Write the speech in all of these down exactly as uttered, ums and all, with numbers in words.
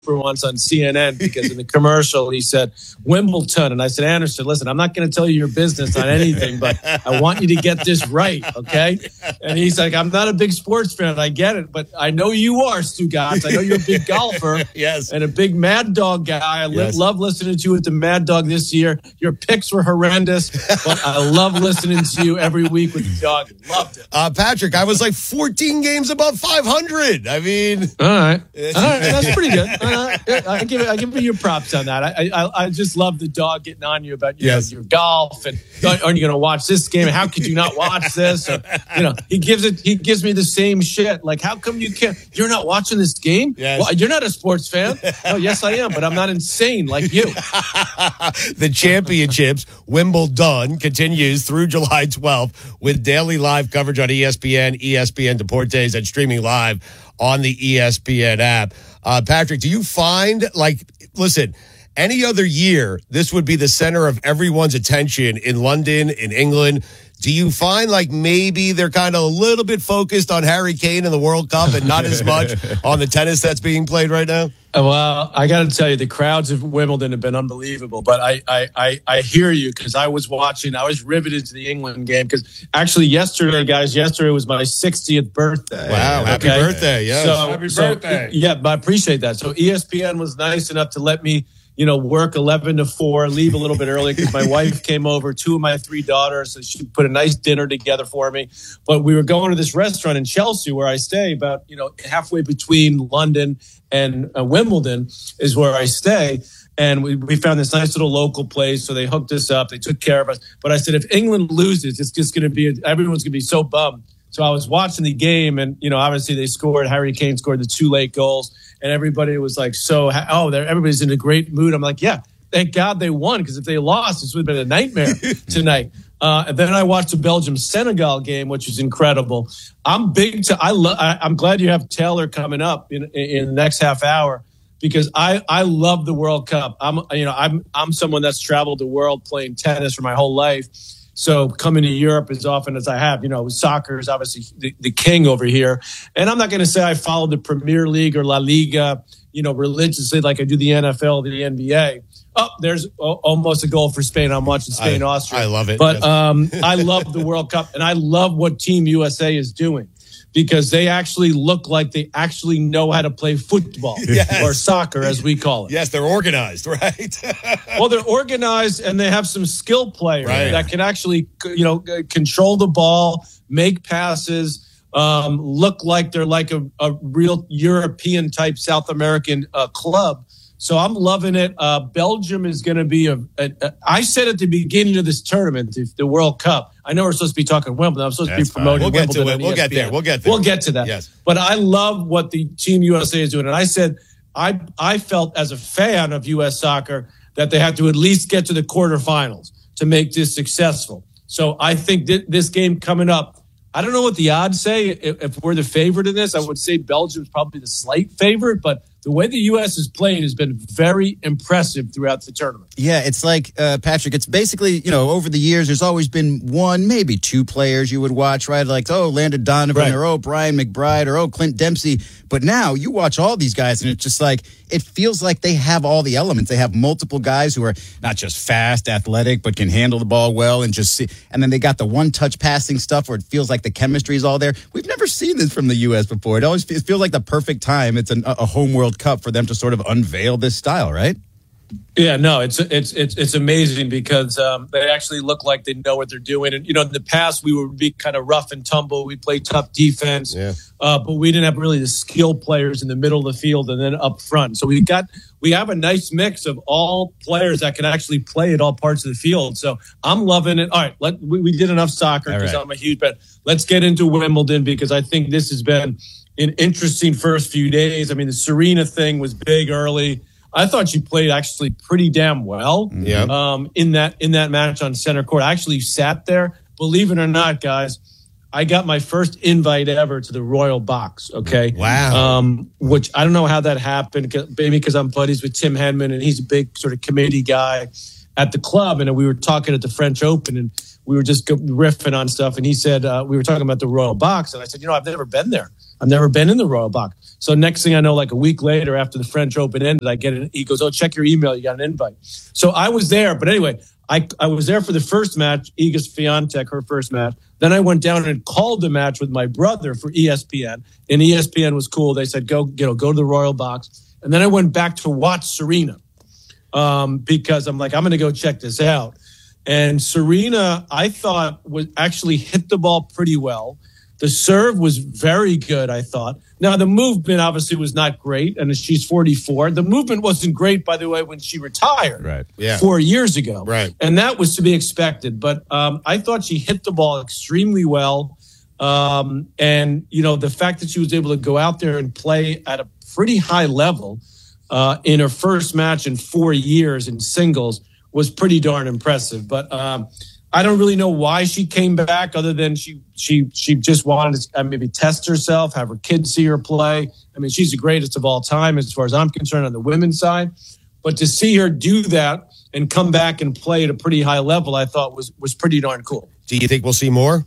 once on C N N because in the commercial he said Wimbledon, and I said, Anderson, listen, I'm not going to tell you your business on anything, but I want you to get this right, okay? And he's like, I'm not a big sports fan, I get it, but I know you are, Stugotz. I know you're a big golfer, yes, and a big Mad Dog guy. I li- yes. love listening to you with the Mad Dog this year. Your picks were horrendous, but I love listening to you every week with the dog. Loved it. Uh, Patrick, I was like fourteen games above five hundred. I mean, all right, all right, that's pretty good. Uh, I give I give you your props on that. I, I I just love the dog getting on you about you yes. know, your golf and aren't you going to watch this game? How could you not watch this? Or, you know, he gives it. He gives me the same shit. Like, how come you can't? You're not watching this game? Yes. Well, you're not a sports fan. Oh, yes, I am, but I'm not insane like you. The championships, Wimbledon, continues through July twelfth with daily live coverage on E S P N, E S P N Deportes, and streaming live on the E S P N app. Uh, Patrick, do you find, like, listen, any other year, this would be the center of everyone's attention in London, in England. Do you find like maybe they're kind of a little bit focused on Harry Kane and the World Cup and not as much on the tennis that's being played right now? Well, I got to tell you, the crowds of Wimbledon have been unbelievable. But I, I, I, I hear you because I was watching. I was riveted to the England game because actually yesterday, guys, yesterday was my sixtieth birthday. Wow, happy okay? birthday! Yeah, so, happy so, birthday! Yeah, I appreciate that. So E S P N was nice enough to let me, you know, work eleven to four, leave a little bit early because my wife came over, two of my three daughters, so she put a nice dinner together for me. But we were going to this restaurant in Chelsea where I stay, about, you know, halfway between London and uh, Wimbledon is where I stay. And we, we found this nice little local place. So they hooked us up. They took care of us. But I said, if England loses, it's just going to be, everyone's going to be so bummed. So I was watching the game and, you know, obviously they scored. Harry Kane scored the two late goals. And everybody was like, so, oh, everybody's in a great mood. I'm like, yeah, thank God they won. Because if they lost, this would have been a nightmare tonight. Uh, and then I watched the Belgium-Senegal game, which was incredible. I'm big to, I love, I'm glad you have Taylor coming up in, in the next half hour because I, I love the World Cup. I'm, you know, I'm, I'm someone that's traveled the world playing tennis for my whole life. So coming to Europe as often as I have, you know, soccer is obviously the, the king over here. And I'm not going to say I follow the Premier League or La Liga, you know, religiously like I do the N F L or the N B A. Oh, there's o- almost a goal for Spain. I'm watching Spain, I, Austria. I love it. But yes. um, I love the World Cup, and I love what Team U S A is doing because they actually look like they actually know how to play football yes. or soccer, as we call it. Yes, they're organized, right? Well, they're organized, and they have some skill players right. that can actually, you know, control the ball, make passes, um, look like they're like a, a real European type South American uh, club. So I'm loving it. Uh, Belgium is going to be a, a, a. I said at the beginning of this tournament, the, the World Cup. I know we're supposed to be talking Wimbledon. I'm supposed That's to be promoting fine. We'll Wimbledon. Get to it. We'll E S P N. get there. We'll get there. We'll get to that. Yes. But I love what the Team U S A is doing, and I said I I felt as a fan of U S soccer that they had to at least get to the quarterfinals to make this successful. So I think th- this game coming up. I don't know what the odds say. If, if we're the favorite in this, I would say Belgium is probably the slight favorite, but the way the U S is playing has been very impressive throughout the tournament. Yeah, it's like, uh, Patrick, it's basically, you know, over the years, there's always been one, maybe two players you would watch, right? Like, oh, Landon Donovan, right. or oh, Brian McBride, or oh, Clint Dempsey. But now you watch all these guys, and it's just like, it feels like they have all the elements. They have multiple guys who are not just fast, athletic, but can handle the ball well and just see. And then they got the one-touch passing stuff where it feels like the chemistry is all there. We've never seen this from the U S before. It always it feels like the perfect time. It's an, a home World Cup for them to sort of unveil this style, right? Yeah, no, it's it's it's it's amazing because um, they actually look like they know what they're doing. And you know, in the past, we would be kind of rough and tumble. We played tough defense, yeah. uh, but we didn't have really the skill players in the middle of the field and then up front. So we got we have a nice mix of all players that can actually play at all parts of the field. So I'm loving it. All right, let, we, we did enough soccer because right. I'm a huge fan. Let's get into Wimbledon because I think this has been an interesting first few days. I mean, the Serena thing was big early. I thought she played actually pretty damn well yeah. um, in that in that match on center court. I actually sat there. Believe it or not, guys, I got my first invite ever to the Royal Box, okay? Wow. Um, which I don't know how that happened, maybe because I'm buddies with Tim Henman, and he's a big sort of committee guy at the club. And we were talking at the French Open, and we were just riffing on stuff. And he said, uh, we were talking about the Royal Box. And I said, you know, I've never been there. I've never been in the Royal Box. So next thing I know, like a week later after the French Open ended, I get an, he goes, oh, check your email. You got an invite. So I was there. But anyway, I, I was there for the first match, Iga Swiatek, her first match. Then I went down and called the match with my brother for E S P N. And E S P N was cool. They said, go, you know, go to the Royal Box. And then I went back to watch Serena um, because I'm like, I'm going to go check this out. And Serena, I thought, was actually hit the ball pretty well. The serve was very good, I thought. Now, the movement obviously was not great, and she's forty-four. The movement wasn't great, by the way, when she retired right. yeah. four years ago. Right. And that was to be expected. But um, I thought she hit the ball extremely well. Um, and, you know, the fact that she was able to go out there and play at a pretty high level uh, in her first match in four years in singles was pretty darn impressive. But um I don't really know why she came back, other than she she she just wanted to maybe test herself, have her kids see her play. I mean, she's the greatest of all time as far as I'm concerned on the women's side. But to see her do that and come back and play at a pretty high level, I thought was was pretty darn cool. Do you think we'll see more?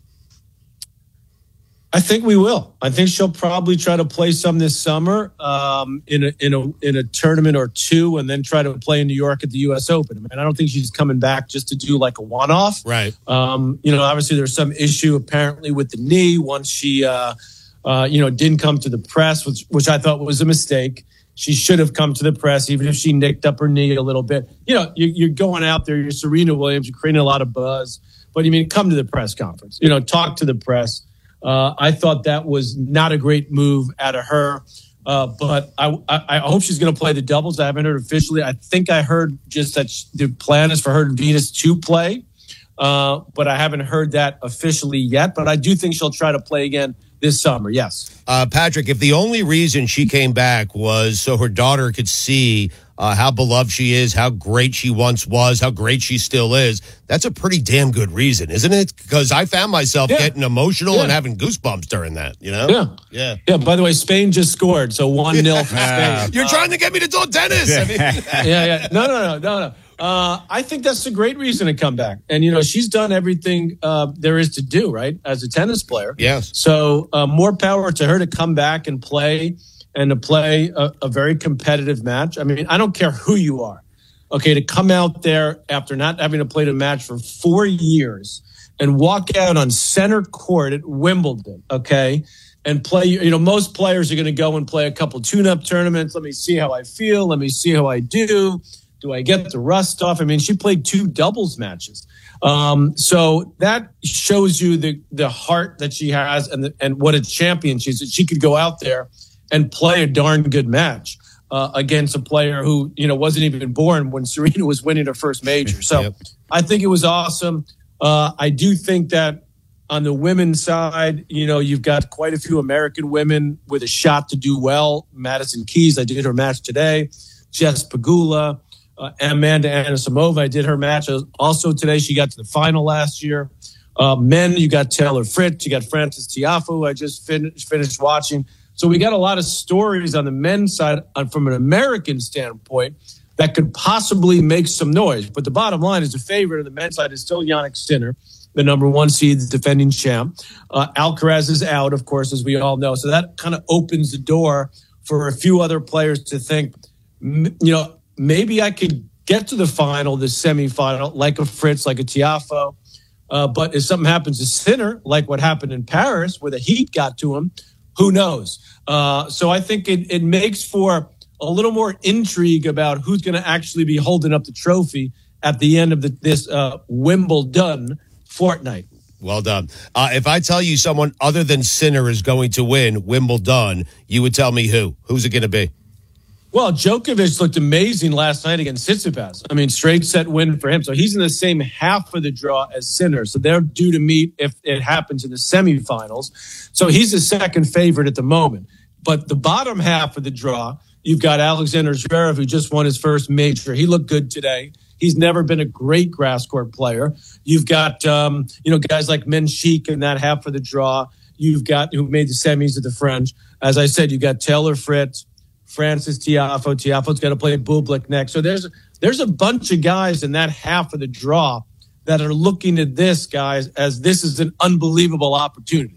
I think we will. I think she'll probably try to play some this summer um, in a in a in a tournament or two, and then try to play in New York at the U S Open. I mean, I don't think she's coming back just to do like a one-off. Right. Um, you know, obviously there's some issue apparently with the knee once she, uh, uh, you know, didn't come to the press, which which I thought was a mistake. She should have come to the press, even if she nicked up her knee a little bit. You know, you, you're going out there, you're Serena Williams, you're creating a lot of buzz, but you mean come to the press conference. You know, talk to the press. Uh, I thought that was not a great move out of her, uh, but I, I, I hope she's going to play the doubles. I haven't heard officially. I think I heard just that she, the plan is for her and Venus to play, uh, but I haven't heard that officially yet. But I do think she'll try to play again this summer, yes. Uh, Patrick, if the only reason she came back was so her daughter could see uh, how beloved she is, how great she once was, how great she still is, that's a pretty damn good reason, isn't it? Because I found myself yeah. getting emotional yeah. and having goosebumps during that, you know? Yeah. Yeah. Yeah, by the way, Spain just scored, so one nil for Spain. You're uh, trying to get me to talk tennis. Yeah, I mean, yeah, yeah. No, no, no, no, no. Uh, I think that's a great reason to come back. And, you know, she's done everything uh, there is to do, right, as a tennis player. Yes. So uh, more power to her to come back and play and to play a, a very competitive match. I mean, I don't care who you are. Okay, to come out there after not having to play the match for four years and walk out on center court at Wimbledon, okay, and play. You know, most players are going to go and play a couple tune-up tournaments. Let me see how I feel. Let me see how I do. Do I get the rust off? I mean, she played two doubles matches. Um, so that shows you the the heart that she has and the, and what a champion she is. That she could go out there and play a darn good match uh, against a player who, you know, wasn't even born when Serena was winning her first major. So yep. I think it was awesome. Uh, I do think that on the women's side, you know, you've got quite a few American women with a shot to do well. Madison Keys, I did her match today. Jess Pegula. Uh, Amanda Anisimova, I did her match also today. She got to the final last year. Uh, men, you got Taylor Fritz, you got Frances Tiafoe, who I just finished finished watching. So we got a lot of stories on the men's side uh, from an American standpoint that could possibly make some noise. But the bottom line is the favorite on the men's side is still Jannik Sinner, the number one seed, the defending champ. Uh, Alcaraz is out, of course, as we all know. So that kind of opens the door for a few other players to think, you know, maybe I could get to the final, the semifinal, like a Fritz, like a Tiafoe. Uh, but if something happens to Sinner, like what happened in Paris, where the heat got to him, who knows? Uh, so I think it, it makes for a little more intrigue about who's going to actually be holding up the trophy at the end of the, this uh, Wimbledon fortnight. Well done. Uh, if I tell you someone other than Sinner is going to win Wimbledon, you would tell me who? Who's it going to be? Well, Djokovic looked amazing last night against Tsitsipas. I mean, straight set win for him. So he's in the same half of the draw as Sinner. So they're due to meet if it happens in the semifinals. So he's the second favorite at the moment. But the bottom half of the draw, you've got Alexander Zverev, who just won his first major. He looked good today. He's never been a great grass court player. You've got, um, you know, guys like Menchik in that half of the draw. You've got who made the semis of the French. As I said, you got Taylor Fritz, Frances Tiafoe. Tiafoe's got to play Bublik next. So there's there's a bunch of guys in that half of the draw that are looking at this, guys, as this is an unbelievable opportunity.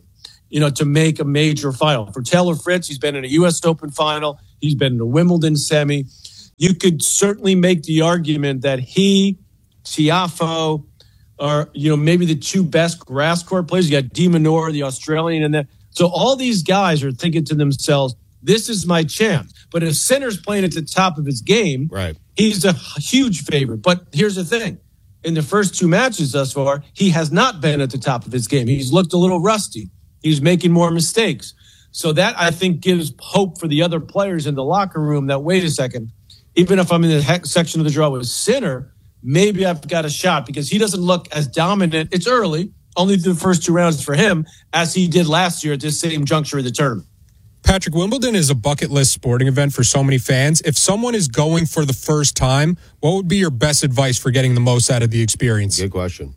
you know, to make a major final. For Taylor Fritz, he's been in a U S Open final. He's been in a Wimbledon semi. You could certainly make the argument that he, Tiafoe, are, you know, maybe the two best grass court players. You got De Minaur, the Australian, and then so all these guys are thinking to themselves, this is my chance. But if Sinner's playing at the top of his game, right, he's a huge favorite. But here's the thing. In the first two matches thus far, he has not been at the top of his game. He's looked a little rusty. He's making more mistakes. So that, I think, gives hope for the other players in the locker room that, wait a second, even if I'm in the heck section of the draw with Sinner, maybe I've got a shot because he doesn't look as dominant. It's early, only the first two rounds for him, as he did last year at this same juncture of the tournament. Patrick, Wimbledon is a bucket list sporting event for so many fans. If someone is going for the first time, what would be your best advice for getting the most out of the experience? Good question.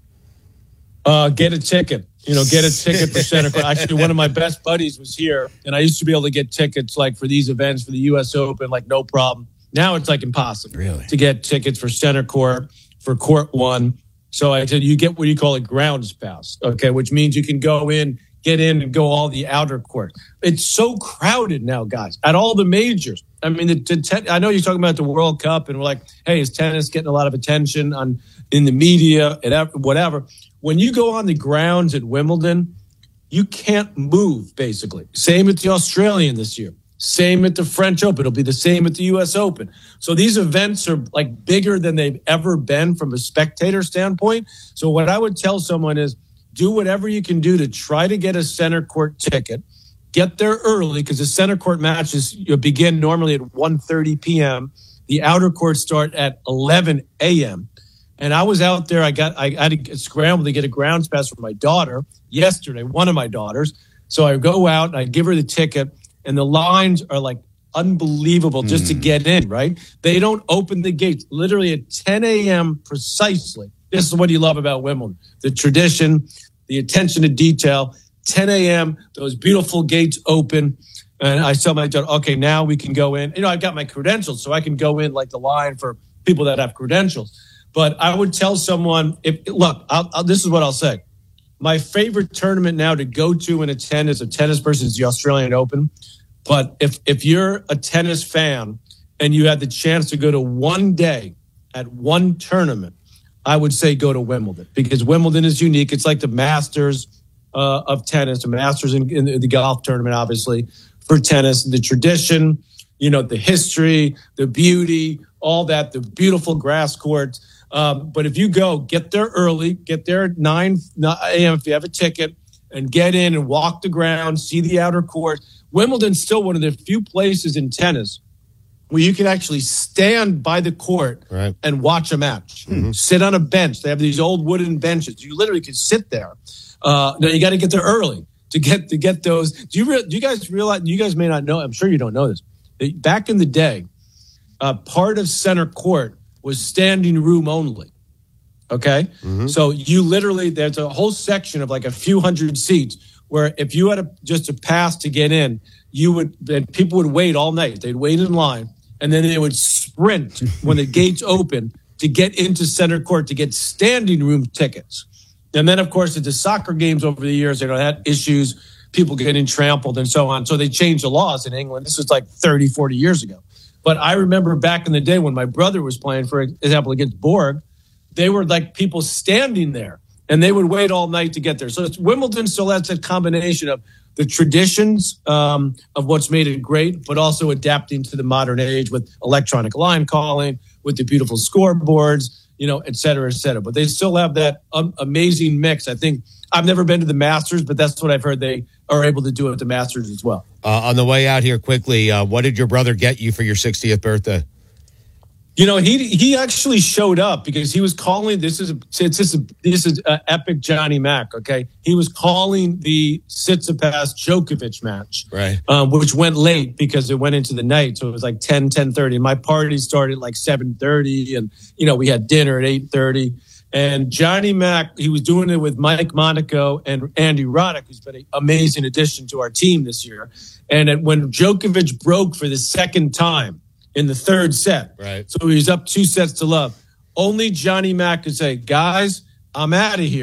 Uh, get a ticket. You know, get a ticket for center court. Actually, one of my best buddies was here, and I used to be able to get tickets like for these events for the U S Open, like no problem. Now it's like impossible really? to get tickets for center court, for court one. So I said, you get what you call a grounds pass, okay, which means you can go in, get in, and go all the outer court. It's so crowded now, guys, at all the majors. I mean, the, the ten, I know you're talking about the World Cup, and we're like, hey, is tennis getting a lot of attention on in the media and whatever? When you go on the grounds at Wimbledon, you can't move, basically. Same at the Australian this year. Same at the French Open. It'll be the same at the U S Open. So these events are like bigger than they've ever been from a spectator standpoint. So what I would tell someone is do whatever you can do to try to get a center court ticket. Get there early because the center court matches you begin normally at one thirty p.m. The outer courts start at eleven a.m. And I was out there. I got I had to scramble to get a grounds pass for my daughter yesterday, one of my daughters. So I go out and I give her the ticket, and the lines are like unbelievable just mm. to get in, right? They don't open the gates literally at ten a.m. precisely. This is what you love about Wimbledon. The tradition, the attention to detail. ten a.m., those beautiful gates open. And I tell my daughter, okay, now we can go in. You know, I've got my credentials, so I can go in like the line for people that have credentials. But I would tell someone, if look, I'll, I'll, this is what I'll say. My favorite tournament now to go to and attend is a tennis versus the Australian Open. But if if you're a tennis fan and you had the chance to go to one day at one tournament, I would say go to Wimbledon because Wimbledon is unique. It's like the Masters uh, of tennis, the Masters in, in the golf tournament, obviously, for tennis. The tradition, you know, the history, the beauty, all that, the beautiful grass courts. Um, but if you go, get there early, get there at nine a.m. if you have a ticket, and get in and walk the ground, see the outer court. Wimbledon's still one of the few places in tennis where you can actually stand by the court right. and watch a match. Mm-hmm. Sit on a bench. They have these old wooden benches. You literally can sit there. Uh, now you got to get there early to get to get those. Do you re- do you guys realize? You guys may not know. I'm sure you don't know this. Back in the day, uh, part of center court was standing room only. Okay, mm-hmm. So you literally there's a whole section of like a few hundred seats where if you had a, just a pass to get in, you would then people would wait all night. They'd wait in line, and then they would sprint when the gates open to get into center court to get standing room tickets. And then, of course, at the soccer games over the years, they had issues, people getting trampled and so on. So they changed the laws in England. This was like thirty, forty years ago. But I remember back in the day when my brother was playing, for example, against Borg, they were like people standing there and they would wait all night to get there. So it's, Wimbledon still has that combination of the traditions um, of what's made it great, but also adapting to the modern age with electronic line calling, with the beautiful scoreboards, you know, et cetera, et cetera. But they still have that um, amazing mix. I think I've never been to the Masters, but that's what I've heard they are able to do at the Masters as well. Uh, on the way out here quickly, uh, what did your brother get you for your sixtieth birthday? You know, he he actually showed up because he was calling. This is a, it's just a, this is a epic Johnny Mac. Okay, he was calling the Tsitsipas Djokovic match, right? Um, which went late because it went into the night, so it was like ten, ten thirty. And my party started like seven thirty, and you know we had dinner at eight thirty. And Johnny Mac, he was doing it with Mike Monaco and Andy Roddick, who's been an amazing addition to our team this year. And when Djokovic broke for the second time in the third set, right? So he was up two sets to love. Only Johnny Mac could say, guys, I'm out of here.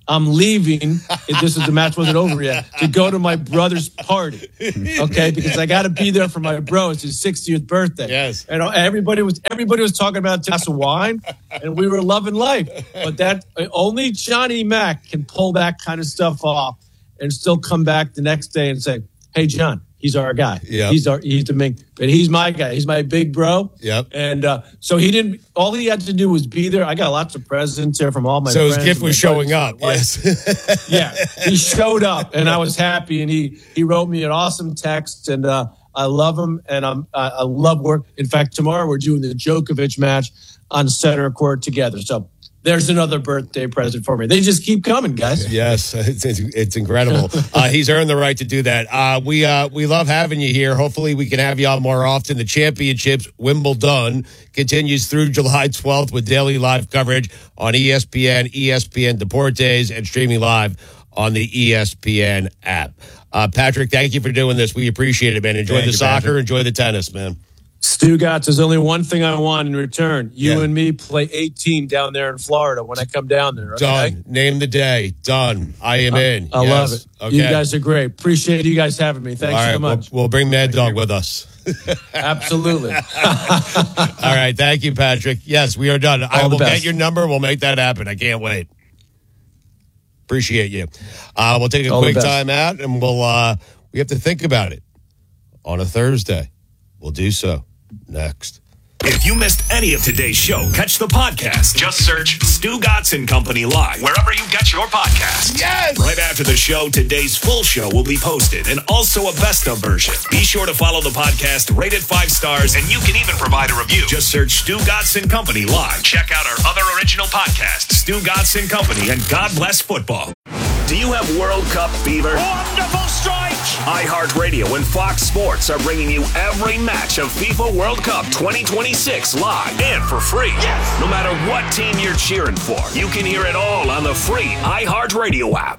I'm leaving. This is the match wasn't over yet to go to my brother's party. Okay, because I got to be there for my bro. It's his sixtieth birthday. Yes, and everybody was everybody was talking about a glass of wine, and we were loving life. But that only Johnny Mac can pull that kind of stuff off and still come back the next day and say, "Hey, John, he's our guy. Yep. He's our he's the main, but he's my guy. He's my big bro." Yep. And uh, so he didn't. All he had to do was be there. I got lots of presents there from all my. So friends. his gift was showing up. Yes. Yeah, he showed up, and I was happy. And he he wrote me an awesome text, and uh, I love him, and I'm I, I love work. In fact, tomorrow we're doing the Djokovic match on center court together. So. There's another birthday present for me. They just keep coming, guys. Yes, it's, it's incredible. Uh, he's earned the right to do that. Uh, we uh, we love having you here. Hopefully, we can have you on more often. The championships, Wimbledon, continues through July twelfth with daily live coverage on E S P N, E S P N Deportes, and streaming live on the E S P N app. Uh, Patrick, thank you for doing this. We appreciate it, man. Enjoy Thank the you, soccer. Patrick. Enjoy the tennis, man. Stugotz, there's only one thing I want in return. You Yeah. and me play eighteen down there in Florida when I come down there. Okay? Done. Name the day. Done. I am in. I Yes. love it. Okay. You guys are great. Appreciate you guys having me. Thanks All right, so much. We'll, we'll bring Mad Dog with us. Absolutely. All right. Thank you, Patrick. Yes, we are done. I All the will get best. your number. We'll make that happen. I can't wait. Appreciate you. Uh, we'll take a All the quick best. time out, and we'll uh, we have to think about it on a Thursday. We'll do so next. If you missed any of today's show, catch the podcast. Just search Stugotz and Company Live wherever you get your podcasts. Yes! Right after the show, today's full show will be posted and also a best of version. Be sure to follow the podcast, rate it five stars, and you can even provide a review. Just search Stugotz and Company Live. Check out our other original podcasts, Stugotz and Company and God Bless Football. Do you have World Cup fever? Wonderful strike! iHeartRadio and Fox Sports are bringing you every match of FIFA World Cup twenty twenty-six live and for free. Yes! No matter what team you're cheering for, you can hear it all on the free iHeartRadio app.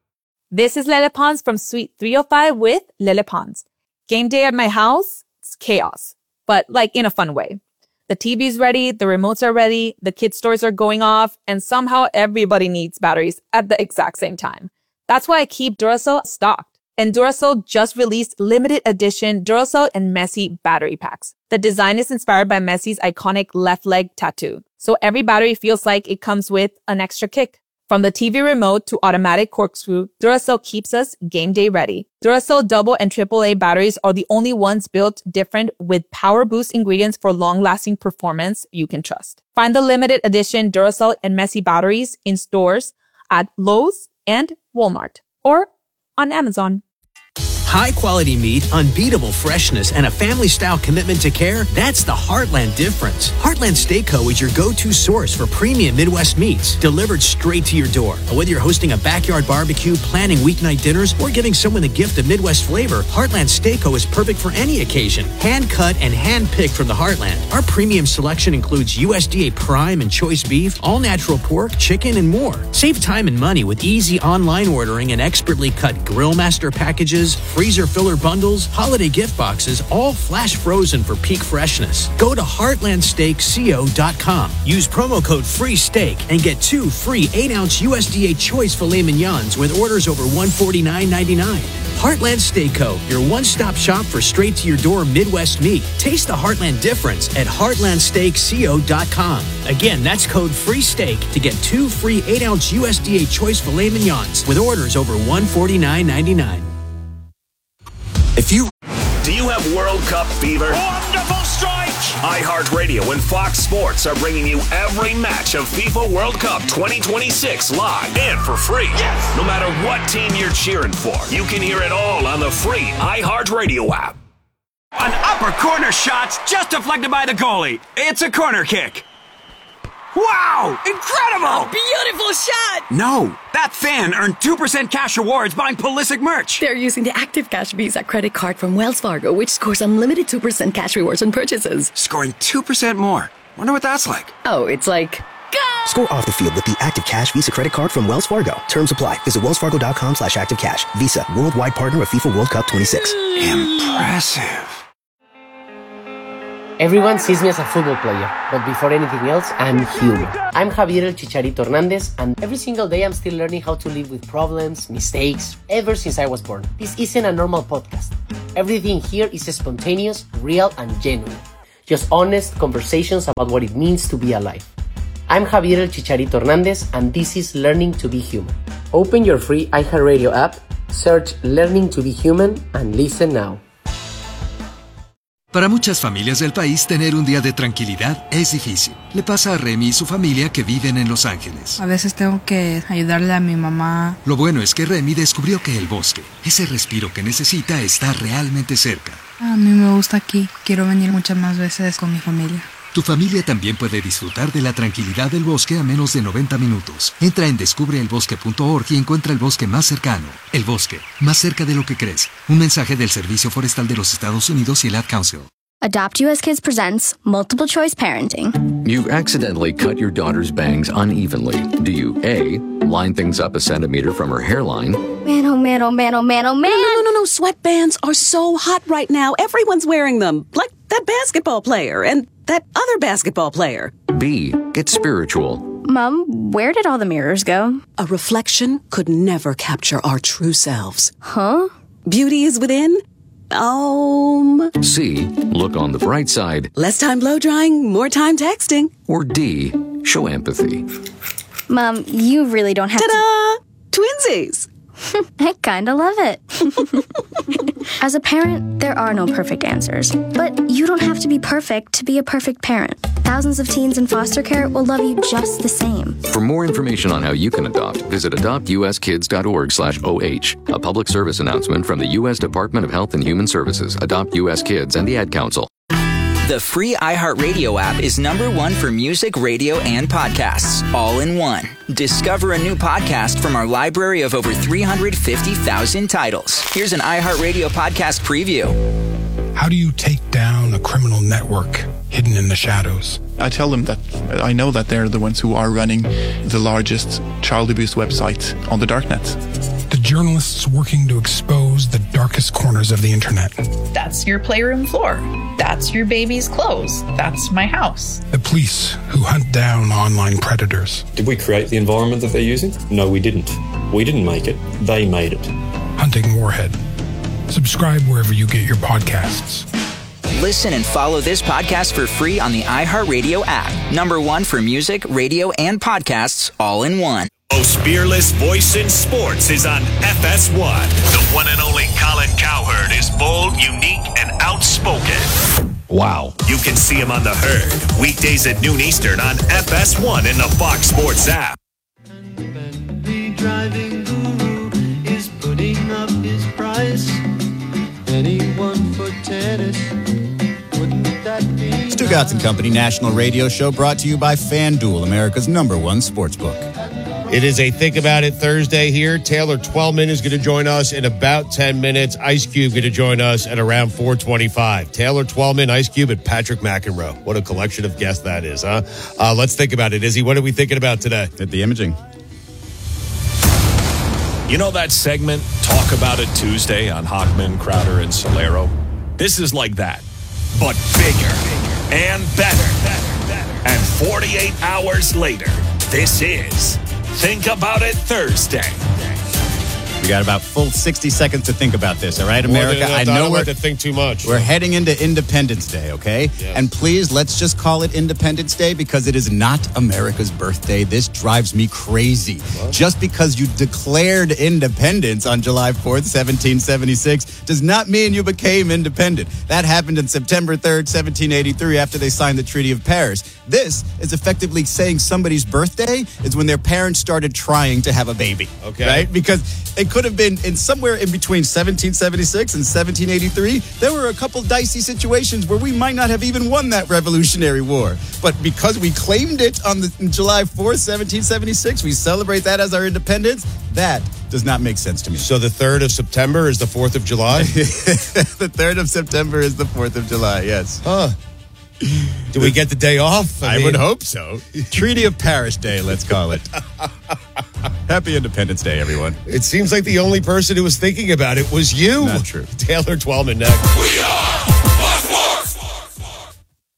This is Lele Pons from Suite three oh five with Lele Pons. Game day at my house, it's chaos, but like in a fun way. The T V's ready, the remotes are ready, the kids' toys are going off, and somehow everybody needs batteries at the exact same time. That's why I keep Duracell stocked. And Duracell just released limited edition Duracell and Messi battery packs. The design is inspired by Messi's iconic left leg tattoo. So every battery feels like it comes with an extra kick. From the T V remote to automatic corkscrew, Duracell keeps us game day ready. Duracell double and triple A batteries are the only ones built different with power boost ingredients for long-lasting performance you can trust. Find the limited edition Duracell and Messi batteries in stores at Lowe's and Walmart or on Amazon. High quality meat, unbeatable freshness, and a family style commitment to care. That's the Heartland difference. Heartland Steakco is your go-to source for premium Midwest meats delivered straight to your door. Whether you're hosting a backyard barbecue, planning weeknight dinners, or giving someone the gift of Midwest flavor, Heartland Steakco is perfect for any occasion. Hand cut and hand picked from the Heartland. Our premium selection includes U S D A prime and choice beef, all natural pork, chicken, and more. Save time and money with easy online ordering and expertly cut Grill Master packages, freezer filler bundles, holiday gift boxes, all flash frozen for peak freshness. Go to heartland steak co dot com. Use promo code FREESTEAK and get two free eight ounce U S D A choice filet mignons with orders over one forty-nine ninety-nine. Heartland Steakco, your one-stop shop for straight-to-your-door Midwest meat. Taste the Heartland difference at heartland steak co dot com. Again, that's code FREESTEAK to get two free eight ounce U S D A choice filet mignons with orders over one forty-nine ninety-nine. If you do you have World Cup fever? Wonderful strike! iHeartRadio and Fox Sports are bringing you every match of FIFA World Cup twenty twenty-six live and for free. Yes! No matter what team you're cheering for, you can hear it all on the free iHeartRadio app. An upper corner shot just deflected by the goalie. It's a corner kick. Wow! Incredible! Beautiful shot! No, that fan earned two percent cash rewards buying Pulisic merch. They're using the Active Cash Visa credit card from Wells Fargo, which scores unlimited two percent cash rewards on purchases. Scoring two percent more. Wonder what that's like. Oh, it's like... Go! Score off the field with the Active Cash Visa credit card from Wells Fargo. Terms apply. Visit wellsfargo.com slash active cash. Visa, worldwide partner of FIFA World Cup twenty-six. Impressive. Everyone sees me as a football player, but before anything else, I'm human. I'm Javier El Chicharito Hernandez, and every single day I'm still learning how to live with problems, mistakes, ever since I was born. This isn't a normal podcast. Everything here is spontaneous, real, and genuine. Just honest conversations about what it means to be alive. I'm Javier El Chicharito Hernandez, and this is Learning to be Human. Open your free iHeartRadio app, search Learning to be Human, and listen now. Para muchas familias del país, tener un día de tranquilidad es difícil. Le pasa a Remy y su familia que viven en Los Ángeles. A veces tengo que ayudarle a mi mamá. Lo bueno es que Remy descubrió que el bosque, ese respiro que necesita, está realmente cerca. A mí me gusta aquí. Quiero venir muchas más veces con mi familia. Tu familia también puede disfrutar de la tranquilidad del bosque a menos de noventa minutos. Entra en descubre el bosque punto org y encuentra el bosque más cercano. El bosque, más cerca de lo que crees. Un mensaje del Servicio Forestal de los Estados Unidos y el Ad Council. Adopt U S Kids presents Multiple Choice Parenting. You've accidentally cut your daughter's bangs unevenly. Do you A, line things up a centimeter from her hairline? Man, oh man, oh man, oh man, oh man. No, no, no, no, sweatbands are so hot right now. Everyone's wearing them. Like that basketball player and that other basketball player. B, get spiritual. Mom, where did all the mirrors go? A reflection could never capture our true selves. Huh? Beauty is within. Um. C, look on the bright side. Less time blow drying, more time texting. Or D, show empathy. Mom, you really don't have Ta-da! to... Twinsies! I kinda love it. As a parent, there are no perfect answers. But you don't have to be perfect to be a perfect parent. Thousands of teens in foster care will love you just the same. For more information on how you can adopt, visit adopt u s kids dot org slash O H. A public service announcement from the U S Department of Health and Human Services, Adopt U S Kids, and the Ad Council. The free iHeartRadio app is number one for music, radio, and podcasts, all in one. Discover a new podcast from our library of over three hundred fifty thousand titles. Here's an iHeartRadio podcast preview. How do you take down a criminal network hidden in the shadows? I tell them that I know that they're the ones who are running the largest child abuse website on the darknet. The journalists working to expose the darkest corners of the internet. That's your playroom floor. That's your baby's clothes. That's my house. The police who hunt down online predators. Did we create the environment that they're using? No, we didn't. We didn't make it. They made it. Hunting Warhead. Subscribe wherever you get your podcasts. Listen and follow this podcast for free on the iHeartRadio app. Number one for music, radio, and podcasts, all in one. Most fearless voice in sports is on F S one. The one and only Colin Cowherd is bold, unique, and outspoken. Wow. You can see him on The Herd, weekdays at noon Eastern on F S one in the Fox Sports app. The driving guru is putting up his price. Anyone for tennis, wouldn't that be? Stu Gatz and Company National Radio Show brought to you by FanDuel, America's number one sportsbook. It is a Think About It Thursday here. Taylor Twellman is going to join us in about ten minutes. Ice Cube going to join us at around four twenty-five. Taylor Twellman, Ice Cube, and Patrick McEnroe. What a collection of guests that is, huh? Uh, let's think about it. Izzy, what are we thinking about today? At the imaging. You know that segment, Talk About It Tuesday on Hochman, Crowder, and Solero? This is like that, but bigger and better. And forty-eight hours later, this is Think About It Thursday. We got about full sixty seconds to think about this, all right, More America? than enough. I I know don't we're like to think too much. We're heading into Independence Day, okay? Yeah. And please, let's just call it Independence Day because it is not America's birthday. This drives me crazy. What? Just because you declared independence on July fourth, seventeen seventy-six, does not mean you became independent. That happened on September third, seventeen eighty-three, after they signed the Treaty of Paris. This is effectively saying somebody's birthday is when their parents started trying to have a baby. Okay. Right? Because it could have been in somewhere in between seventeen seventy-six and seventeen eighty-three. There were a couple dicey situations where we might not have even won that Revolutionary War. But because we claimed it on the, July fourth, seventeen seventy-six, we celebrate that as our independence. That does not make sense to me. So the third of September is the fourth of July? The third of September is the fourth of July, yes. Huh. Do we get the day off? I, I mean, would hope so. Treaty of Paris Day, let's call it. Happy Independence Day, everyone. It seems like the only person who was thinking about it was you. Not true. Taylor Twellman next. We are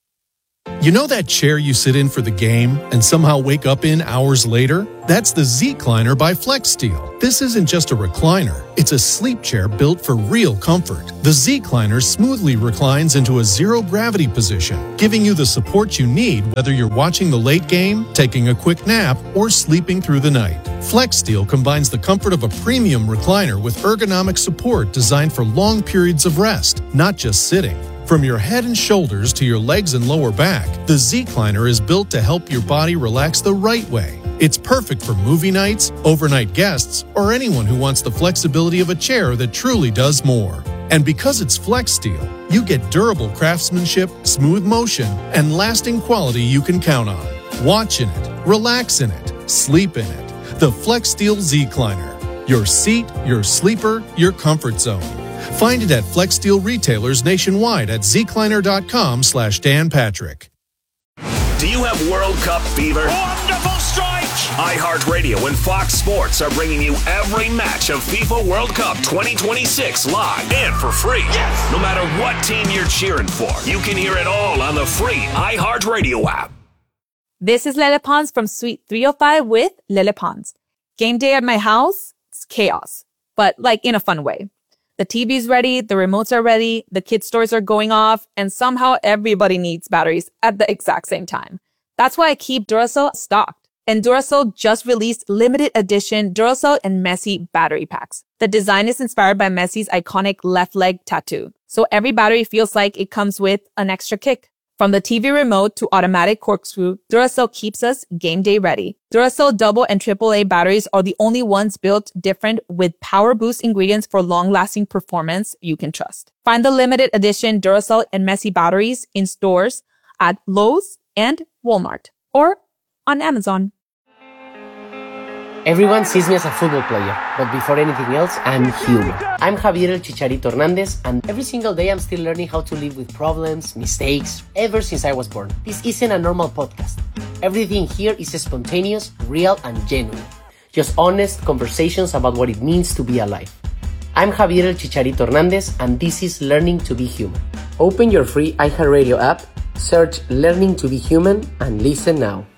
You know that chair you sit in for the game and somehow wake up in hours later? That's the Z-Cliner by FlexSteel. This isn't just a recliner. It's a sleep chair built for real comfort. The Z-Cliner smoothly reclines into a zero-gravity position, giving you the support you need whether you're watching the late game, taking a quick nap, or sleeping through the night. FlexSteel combines the comfort of a premium recliner with ergonomic support designed for long periods of rest, not just sitting. From your head and shoulders to your legs and lower back, the Z-Cliner is built to help your body relax the right way. It's perfect for movie nights, overnight guests, or anyone who wants the flexibility of a chair that truly does more. And because it's FlexSteel, you get durable craftsmanship, smooth motion, and lasting quality you can count on. Watch in it, relax in it, sleep in it. The FlexSteel Z-Cliner. Your seat, your sleeper, your comfort zone. Find it at FlexSteel retailers nationwide at zcliner.com slash Dan Patrick. Do you have World Cup fever? Wonderful strike! iHeartRadio and Fox Sports are bringing you every match of FIFA World Cup twenty twenty-six live and for free. Yes! No matter what team you're cheering for, you can hear it all on the free iHeartRadio app. This is Lele Pons from Suite three oh five with Lele Pons. Game day at my house, it's chaos, but like in a fun way. The T V's ready, the remotes are ready, the kids' toys are going off, and somehow everybody needs batteries at the exact same time. That's why I keep Duracell stocked. And Duracell just released limited edition Duracell and Messi battery packs. The design is inspired by Messi's iconic left leg tattoo, so every battery feels like it comes with an extra kick. From the T V remote to automatic corkscrew, Duracell keeps us game day ready. Duracell double and triple A batteries are the only ones built different with power boost ingredients for long-lasting performance you can trust. Find the limited edition Duracell and Messi batteries in stores at Lowe's and Walmart or on Amazon. Everyone sees me as a football player, but before anything else, I'm human. I'm Javier El Chicharito Hernandez, and every single day I'm still learning how to live with problems, mistakes, ever since I was born. This isn't a normal podcast. Everything here is spontaneous, real, and genuine. Just honest conversations about what it means to be alive. I'm Javier El Chicharito Hernandez, and this is Learning to Be Human. Open your free iHeartRadio app, search Learning to Be Human, and listen now.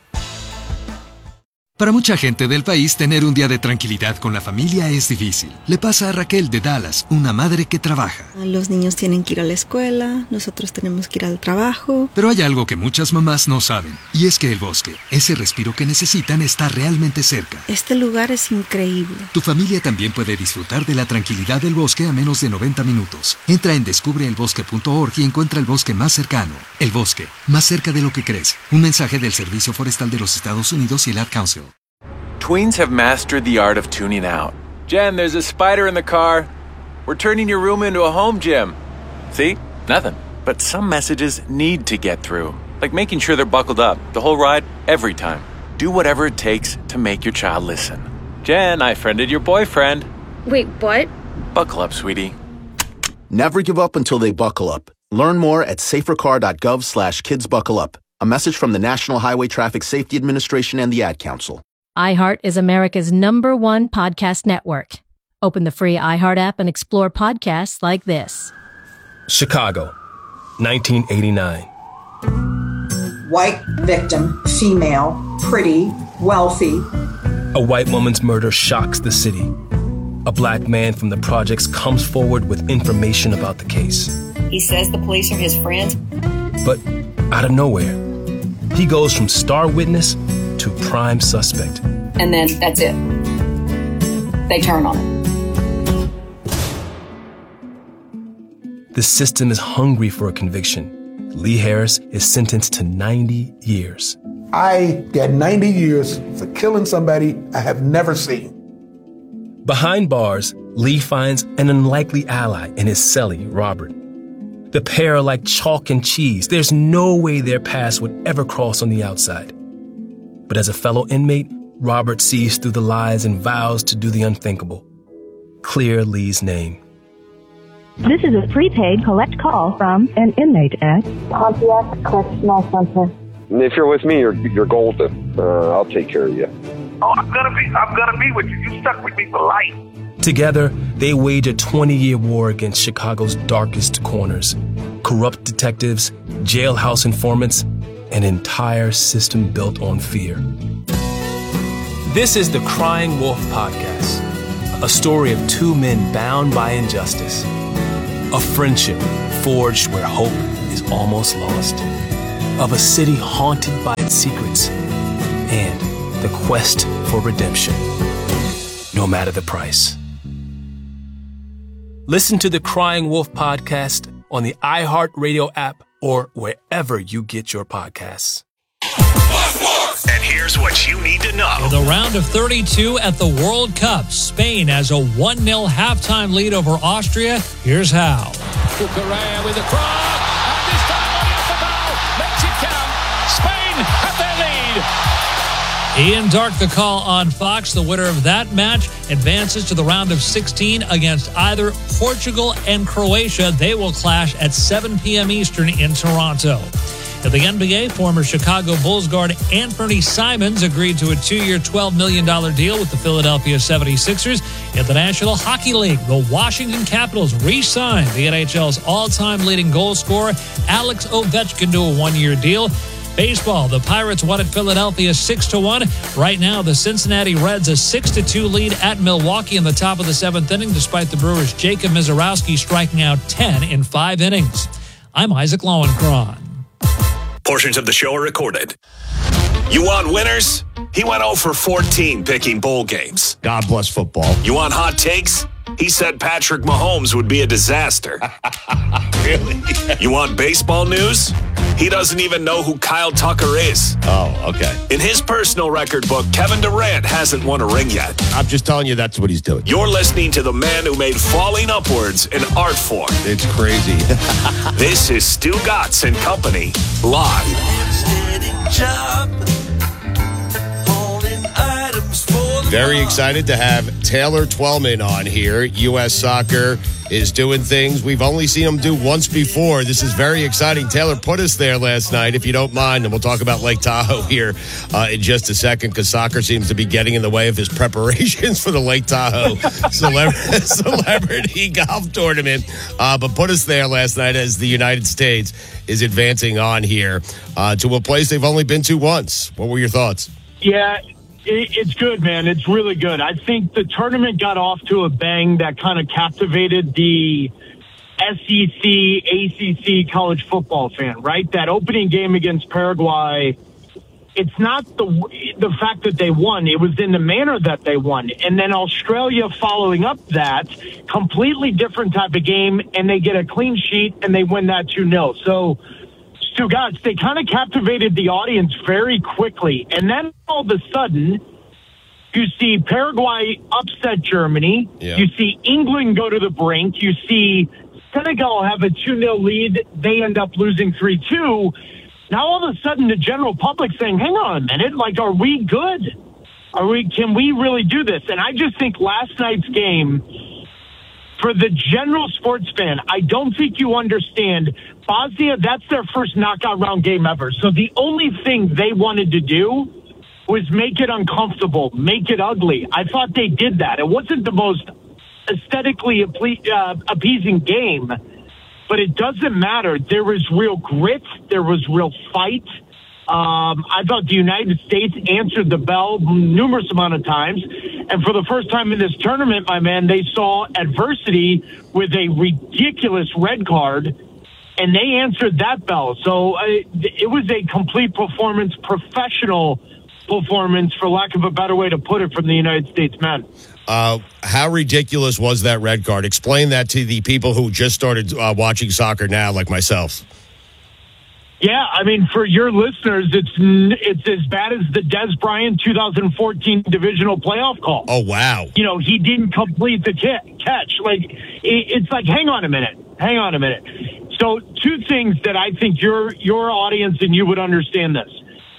Para mucha gente del país, tener un día de tranquilidad con la familia es difícil. Le pasa a Raquel de Dallas, una madre que trabaja. Los niños tienen que ir a la escuela, nosotros tenemos que ir al trabajo. Pero hay algo que muchas mamás no saben, y es que el bosque, ese respiro que necesitan, está realmente cerca. Este lugar es increíble. Tu familia también puede disfrutar de la tranquilidad del bosque a menos de noventa minutos. Entra en descubre el bosque punto org y encuentra el bosque más cercano. El bosque, más cerca de lo que crees. Un mensaje del Servicio Forestal de los Estados Unidos y el Ad Council. Tweens have mastered the art of tuning out. Jen, there's a spider in the car. We're turning your room into a home gym. See? Nothing. But some messages need to get through. Like making sure they're buckled up the whole ride, every time. Do whatever it takes to make your child listen. Jen, I friended your boyfriend. Wait, what? Buckle up, sweetie. Never give up until they buckle up. Learn more at safercar.gov slash kidsbuckleup. A message from the National Highway Traffic Safety Administration and the Ad Council. iHeart is America's number one podcast network. Open the free iHeart app and explore podcasts like this. Chicago, nineteen eighty-nine. White victim, female, pretty, wealthy. A white woman's murder shocks the city. A black man from the projects comes forward with information about the case. He says the police are his friends. But out of nowhere, he goes from star witness to prime suspect. And then that's it. They turn on him. The system is hungry for a conviction. Lee Harris is sentenced to ninety years. I got ninety years for killing somebody I have never seen. Behind bars, Lee finds an unlikely ally in his cellie, Robert. The pair are like chalk and cheese. There's no way their paths would ever cross on the outside. But as a fellow inmate, Robert sees through the lies and vows to do the unthinkable. Clear Lee's name. This is a prepaid collect call from an inmate at Pontiac Correctional Center. If you're with me, you're you're golden. Uh, I'll take care of you. Oh, I'm gonna be I'm gonna be with you. You stuck with me for life. Together, they wage a twenty-year war against Chicago's darkest corners. Corrupt detectives, jailhouse informants, an entire system built on fear. This is the Crying Wolf Podcast, a story of two men bound by injustice, a friendship forged where hope is almost lost, of a city haunted by its secrets, and the quest for redemption, no matter the price. Listen to the Crying Wolf Podcast on the iHeartRadio app or wherever you get your podcasts. And here's what you need to know. In the round of thirty-two at the World Cup, Spain has a one nil halftime lead over Austria. Here's how. Correa with a cross, and this time Oyarzábal makes it count. Spain have their lead. Ian Dark, the call on Fox. The winner of that match advances to the round of sixteen against either Portugal and Croatia. They will clash at seven p.m. Eastern in Toronto. At the N B A, former Chicago Bulls guard Anthony Simons agreed to a two-year, twelve million dollars deal with the Philadelphia seventy-sixers. In the National Hockey League, the Washington Capitals re-signed the N H L's all-time leading goal scorer Alex Ovechkin to a one-year deal. Baseball, the Pirates won at Philadelphia six to one. Right now, the Cincinnati Reds a six to two lead at Milwaukee in the top of the seventh inning, despite the Brewers' Jacob Mizorowski striking out ten in five innings. I'm Isaac Lowenkron. Portions of the show are recorded. You want winners? He went oh for fourteen picking bowl games. God bless football. You want hot takes? He said Patrick Mahomes would be a disaster. Really? You want baseball news? He doesn't even know who Kyle Tucker is. Oh, okay. In his personal record book, Kevin Durant hasn't won a ring yet. I'm just telling you that's what he's doing. You're listening to the man who made falling upwards an art form. It's crazy. This is Stu Gatz and Company, live. Very excited to have Taylor Twellman on here. U S Soccer is doing things we've only seen him do once before. This is very exciting. Taylor put us there last night, if you don't mind, and we'll talk about Lake Tahoe here uh, in just a second, because soccer seems to be getting in the way of his preparations for the Lake Tahoe celebrity, celebrity golf tournament. Uh, but put us there last night as the United States is advancing on here uh, to a place they've only been to once. What were your thoughts? Yeah, it's good, man. It's really good. I think the tournament got off to a bang that kind of captivated the S E C, A C C college football fan, right? That opening game against Paraguay, it's not the the fact that they won. It was in the manner that they won. And then Australia following up that, completely different type of game, and they get a clean sheet, and they win that two nil. So, Stu Gatz, they kind of captivated the audience very quickly. And then all of a sudden, you see Paraguay upset Germany. Yeah. You see England go to the brink. You see Senegal have a two nil lead. They end up losing three two. Now all of a sudden the general public saying, hang on a minute, like, are we good? Are we? Can we really do this? And I just think last night's game, for the general sports fan, I don't think you understand. Bosnia, that's their first knockout round game ever. So the only thing they wanted to do was make it uncomfortable, make it ugly. I thought they did that. It wasn't the most aesthetically uh, appeasing game, but it doesn't matter. There was real grit. There was real fight. Um, I thought the United States answered the bell numerous amount of times. And for the first time in this tournament, my man, they saw adversity with a ridiculous red card, and they answered that bell. So uh, it was a complete performance, professional performance, for lack of a better way to put it, from the United States men. Uh, how ridiculous was that red card? Explain that to the people who just started uh, watching soccer now, like myself. Yeah, I mean, for your listeners, it's it's as bad as the Des Bryant two thousand fourteen divisional playoff call. Oh, wow. You know, he didn't complete the catch. Like, it's like, hang on a minute. Hang on a minute. So two things that I think your your audience and you would understand this.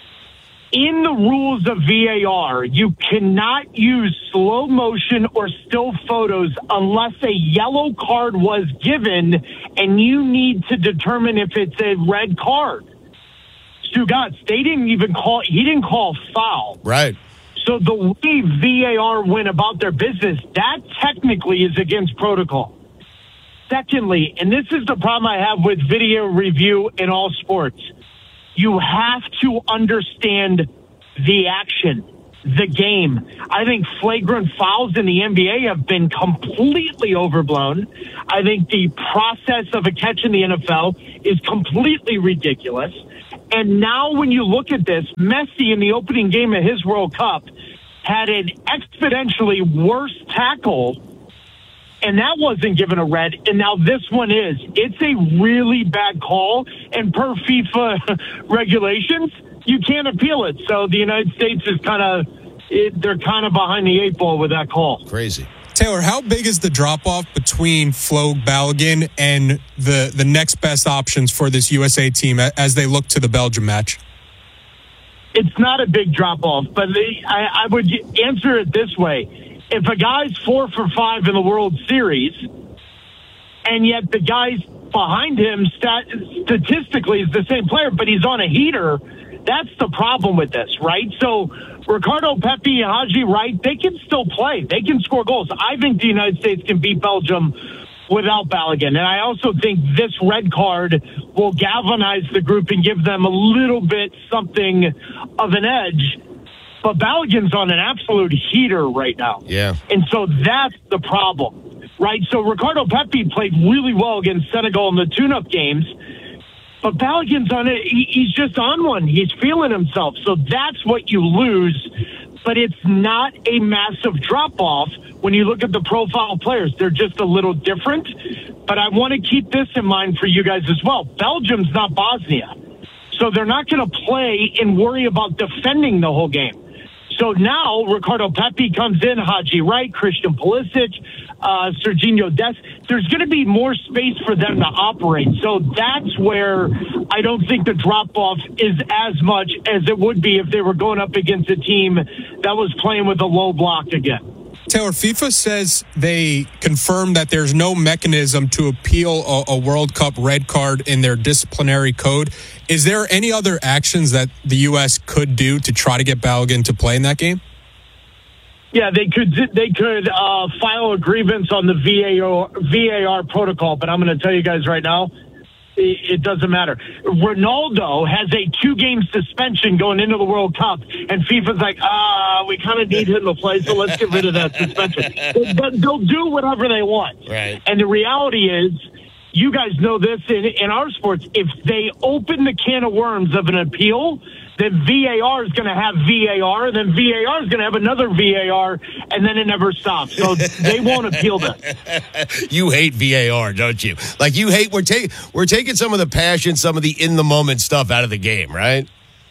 In the rules of V A R, you cannot use slow motion or still photos unless a yellow card was given, and you need to determine if it's a red card. Stu Gatz, they didn't even call, he didn't call foul. Right. So the way V A R went about their business, that technically is against protocol. Secondly, and this is the problem I have with video review in all sports, You have to understand the action, the game. I think flagrant fouls in the N B A have been completely overblown. I think the process of a catch in the N F L is completely ridiculous. And now when you look at this, Messi in the opening game of his World Cup had an exponentially worse tackle, and that wasn't given a red, and now this one is. It's a really bad call, and per FIFA regulations, you can't appeal it. So the United States is kind of, they're kind of behind the eight ball with that call. Crazy. Taylor, how big is the drop-off between Flo Balogun and the, the next best options for this U S A team as they look to the Belgium match? It's not a big drop-off, but they, I, I would answer it this way. If a guy's four for five in the World Series, and yet the guys behind him stat, statistically is the same player, but he's on a heater, that's the problem with this, right? So Ricardo Pepi and Haji Wright, they can still play. They can score goals. I think the United States can beat Belgium without Balogun. And I also think this red card will galvanize the group and give them a little bit something of an edge. But Balogun's on an absolute heater right now. Yeah. And so that's the problem, right? So Ricardo Pepi played really well against Senegal in the tune-up games. But Balogun's on it. He, he's just on one. He's feeling himself. So that's what you lose. But it's not a massive drop-off when you look at the profile players. They're just a little different. But I want to keep this in mind for you guys as well. Belgium's not Bosnia. So they're not going to play and worry about defending the whole game. So now Ricardo Pepi comes in, Haji Wright, Christian Pulisic, uh, Serginho Dest. There's going to be more space for them to operate. So that's where I don't think the drop-off is as much as it would be if they were going up against a team that was playing with a low block again. Taylor, FIFA says they confirmed that there's no mechanism to appeal a, a World Cup red card in their disciplinary code. Is there any other actions that the U S could do to try to get Balogun to play in that game? Yeah, they could they could uh, file a grievance on the V A R, V A R protocol, but I'm going to tell you guys right now, it doesn't matter. Ronaldo has a two-game suspension going into the World Cup, and FIFA's like, ah, we kind of need him to play, so let's get rid of that suspension. But they'll do whatever they want. Right. And the reality is, you guys know this in, in our sports, if they open the can of worms of an appeal, then V A R is going to have V A R, then V A R is going to have another V A R, and then it never stops. So they won't appeal this. You hate V A R, don't you? Like you hate we're taking we're taking some of the passion, some of the in the moment stuff out of the game, right?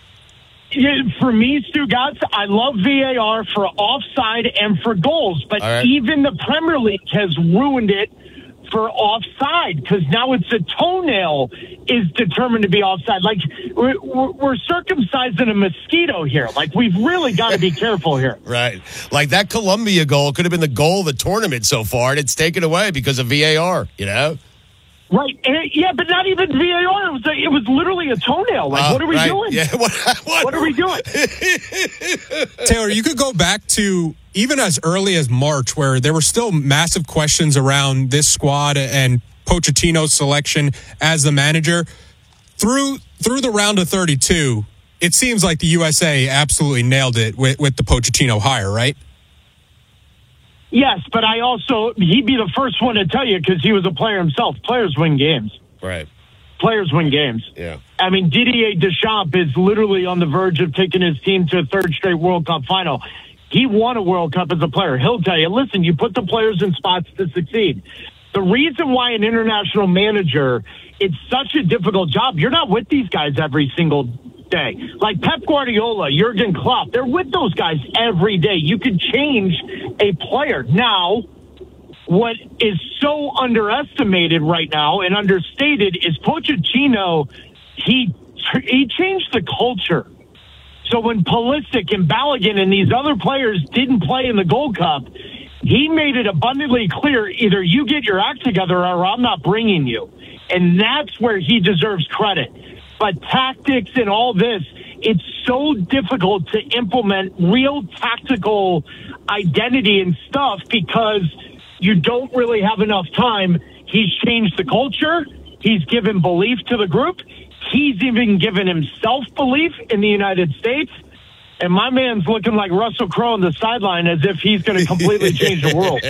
Yeah, for me, Stu Gatz, I love V A R for offside and for goals, but right. Even the Premier League has ruined it for offside, because now it's a toenail is determined to be offside. Like we're, we're circumcising a mosquito here. Like we've really got to be careful here. Right. Like that Colombia goal could have been the goal of the tournament so far, and it's taken away because of V A R, you know? Right. And it, yeah, but not even V A R. It was, a, it was literally a toenail. Like, uh, what are we right. doing? Yeah. What, what? what are we doing? Taylor, you could go back to even as early as March, where there were still massive questions around this squad and Pochettino's selection as the manager. Through through the round of thirty-two, it seems like the U S A absolutely nailed it with, with the Pochettino hire, right? Yes, but I also, he'd be the first one to tell you because he was a player himself. Players win games. Right. Players win games. Yeah. I mean, Didier Deschamps is literally on the verge of taking his team to a third straight World Cup final. He won a World Cup as a player. He'll tell you, listen, you put the players in spots to succeed. The reason why an international manager, it's such a difficult job, you're not with these guys every single day. Like Pep Guardiola, Jurgen Klopp, they're with those guys every day. You could change a player. Now, what is so underestimated right now and understated is Pochettino, he he changed the culture. So when Pulisic and Balogun and these other players didn't play in the Gold Cup, he made it abundantly clear, either you get your act together or I'm not bringing you. And that's where he deserves credit. But tactics and all this, it's so difficult to implement real tactical identity and stuff because you don't really have enough time. He's changed the culture. He's given belief to the group. he's even given himself belief in the United States. And my man's looking like Russell Crowe on the sideline as if he's going to completely change the world.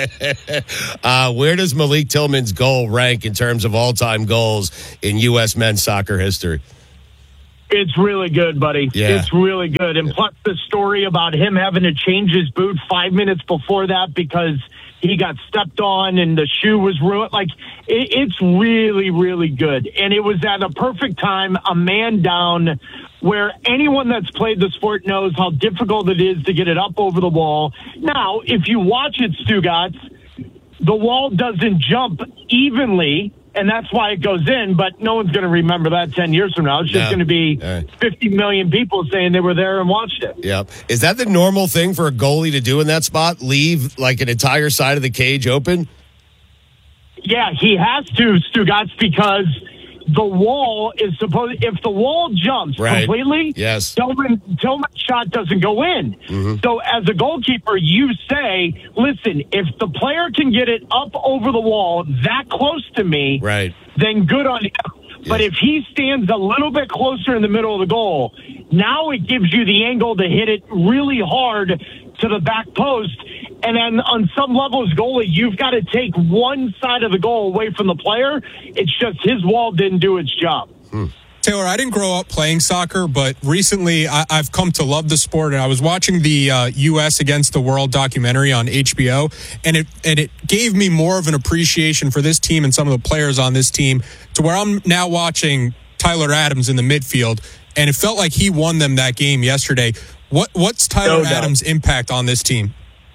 Uh, where does Malik Tillman's goal rank in terms of all-time goals in U S men's soccer history? It's really good, buddy. Yeah. It's really good. And plus the story about him having to change his boot five minutes before that because he got stepped on and the shoe was ruined. Like, it, it's really, really good. And it was at a perfect time, a man down, where anyone that's played the sport knows how difficult it is to get it up over the wall. Now, if you watch it, Stugotz, the wall doesn't jump evenly, and that's why it goes in, but no one's going to remember that ten years from now. It's just No. going to be Right. fifty million people saying they were there and watched it. Yep. Is that the normal thing for a goalie to do in that spot? Leave like an entire side of the cage open? Yeah, he has to, Stugotz, because the wall is supposed. If the wall jumps Right. completely, Yes. Tillman, Tillman's shot doesn't go in. Mm-hmm. So as a goalkeeper, you say, "Listen, if the player can get it up over the wall that close to me, Right. then good on him." But if he stands a little bit closer in the middle of the goal, now it gives you the angle to hit it really hard to the back post. And then on some levels, goalie, you've got to take one side of the goal away from the player. It's just his wall didn't do its job. Hmm. Taylor, I didn't grow up playing soccer, but recently I, I've come to love the sport, and I was watching the uh, U S Against the World documentary on H B O, and it and it gave me more of an appreciation for this team and some of the players on this team, to where I'm now watching Tyler Adams in the midfield, and it felt like he won them that game yesterday. What What's Tyler No doubt. Adams' impact on this team?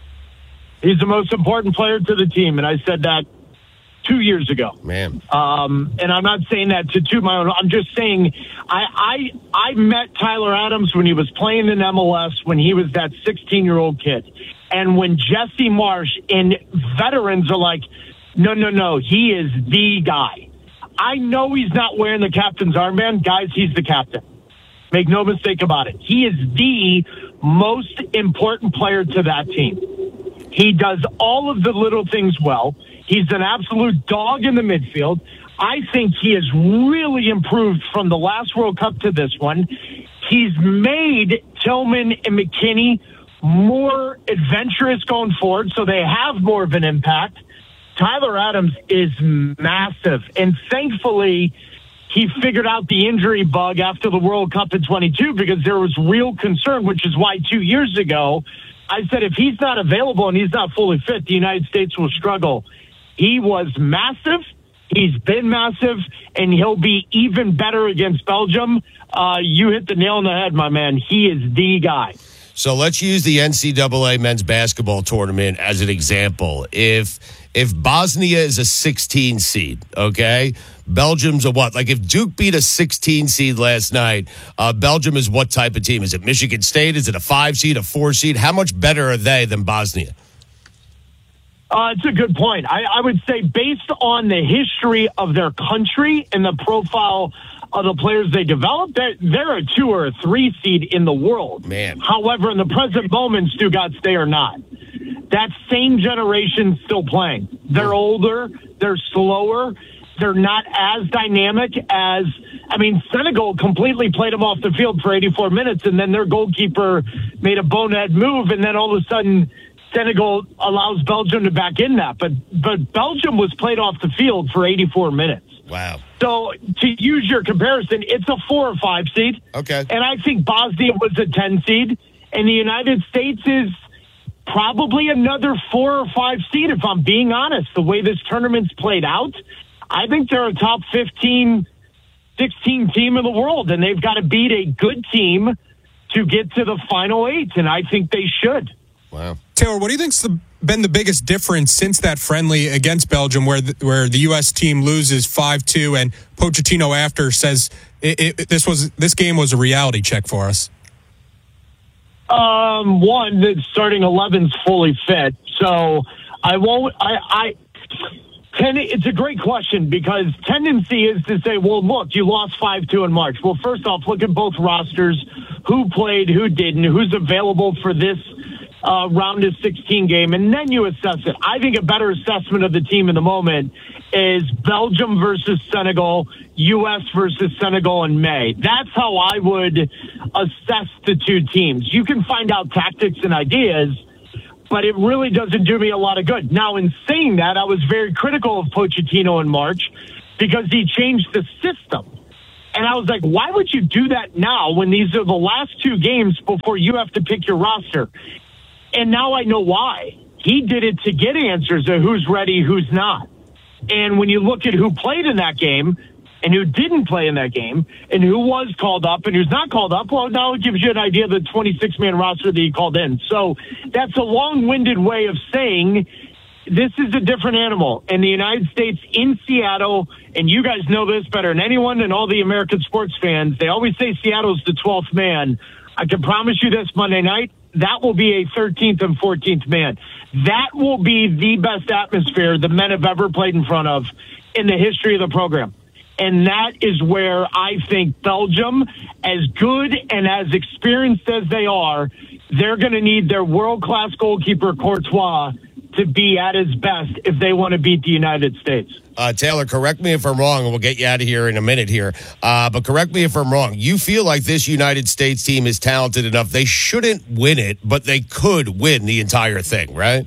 He's the most important player to the team, and I said that two years ago. Man. Um, and I'm not saying that to toot my own. I'm just saying I, I I met Tyler Adams when he was playing in M L S, when he was that sixteen-year-old kid. And when Jesse Marsh and veterans are like, no, no, no, he is the guy. I know he's not wearing the captain's armband. Guys, he's the captain. Make no mistake about it. He is the most important player to that team. He does all of the little things well. He's an absolute dog in the midfield. I think he has really improved from the last World Cup to this one. He's made Tillman and McKinney more adventurous going forward, so they have more of an impact. Tyler Adams is massive, and thankfully he figured out the injury bug after the World Cup in twenty-two, because there was real concern, which is why two years ago I said if he's not available and he's not fully fit, the United States will struggle. He was massive. He's been massive, and he'll be even better against Belgium. Uh, you hit the nail on the head, my man. He is the guy. So let's use the N C double A men's basketball tournament as an example. If if Bosnia is a sixteen seed, okay, Belgium's a what? Like if Duke beat a sixteen seed last night, uh, Belgium is what type of team? Is it Michigan State? Is it a five seed, a four seed? How much better are they than Bosnia? Uh, it's a good point. I, I would say based on the history of their country and the profile of the players they developed, they're, they're a two or a three seed in the world. Man. However, in the present moment, Stugotz, they are not. That same generation still playing. They're older. They're slower. They're not as dynamic as, I mean, Senegal completely played them off the field for eighty-four minutes, and then their goalkeeper made a bonehead move, and then all of a sudden Senegal allows Belgium to back in that. But but Belgium was played off the field for eighty-four minutes. Wow. So to use your comparison, it's a four or five seed. Okay. And I think Bosnia was a ten seed, and the United States is probably another four or five seed, if I'm being honest. The way this tournament's played out, I think they're a top fifteen, sixteen team in the world, and they've got to beat a good team to get to the final eight, and I think they should. Wow. Taylor, what do you think's the, been the biggest difference since that friendly against Belgium, where the, where the U S team loses five two, and Pochettino after says it, it, this was this game was a reality check for us? Um, one, the starting eleven's fully fit, so I won't. I, I ten, it's a great question, because tendency is to say, well, look, you lost five two in March. Well, first off, look at both rosters: who played, who didn't, who's available for this uh, round of sixteen game, and then you assess it. I think a better assessment of the team in the moment is Belgium versus Senegal. U S versus Senegal in May. That's how I would assess the two teams. You can find out tactics and ideas, but it really doesn't do me a lot of good. Now, in saying that, I was very critical of Pochettino in March because he changed the system. And I was like, why would you do that now when these are the last two games before you have to pick your roster? And now I know why. He did it to get answers of who's ready, who's not. And when you look at who played in that game and who didn't play in that game and who was called up and who's not called up, well, now it gives you an idea of the twenty-six man roster that he called in. So that's a long-winded way of saying this is a different animal. And the United States in Seattle, and you guys know this better than anyone and all the American sports fans, they always say Seattle's the twelfth man. I can promise you this Monday night, that will be a thirteenth and fourteenth man. That will be the best atmosphere the men have ever played in front of in the history of the program. And that is where I think Belgium, as good and as experienced as they are, they're going to need their world-class goalkeeper, Courtois, to be at his best if they want to beat the United States. Uh, Taylor, correct me if I'm wrong, and we'll get you out of here in a minute here. Uh, but correct me if I'm wrong. You feel like this United States team is talented enough. They shouldn't win it, but they could win the entire thing, right?